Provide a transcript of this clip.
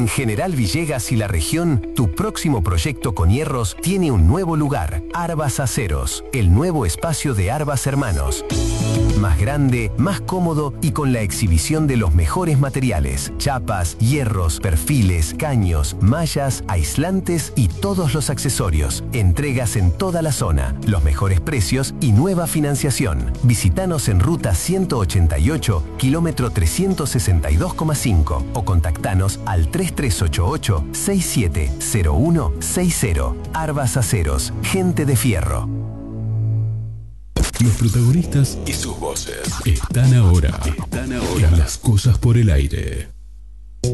En General Villegas y la región, tu próximo proyecto con hierros tiene un nuevo lugar. Arbas Aceros, el nuevo espacio de Arbas Hermanos. Más grande, más cómodo y con la exhibición de los mejores materiales. Chapas, hierros, perfiles, caños, mallas, aislantes y todos los accesorios. Entregas en toda la zona, los mejores precios y nueva financiación. Visítanos en ruta 188, kilómetro 362,5 o contactanos al 3388-670160. Arbas Aceros, gente de fierro. Los protagonistas y sus voces están ahora en Las Cosas por el Aire.